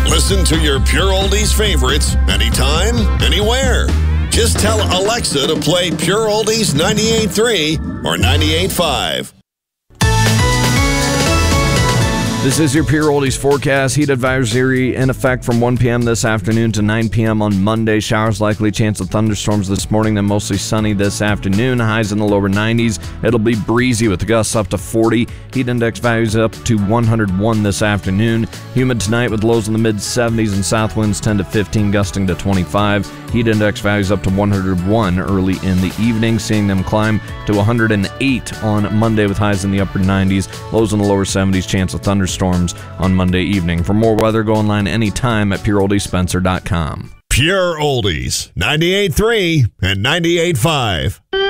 Listen to your Pure Oldies favorites anytime, anywhere. Just tell Alexa to play Pure Oldies 98.3 or 98.5. This is your Pure Oldies forecast. Heat advisory in effect from 1 p.m. this afternoon to 9 p.m. on Monday. Showers likely, chance of thunderstorms this morning, then mostly sunny this afternoon. Highs in the lower 90s. It'll be breezy with gusts up to 40. Heat index values up to 101 this afternoon. Humid tonight with lows in the mid-70s and south winds 10 to 15, gusting to 25. Heat index values up to 101 early in the evening, seeing them climb to 108 on Monday with highs in the upper 90s, lows in the lower 70s, chance of thunderstorms on Monday evening. For more weather, go online anytime at pureoldiespencer.com. Pure Oldies 98.3 and 98.5.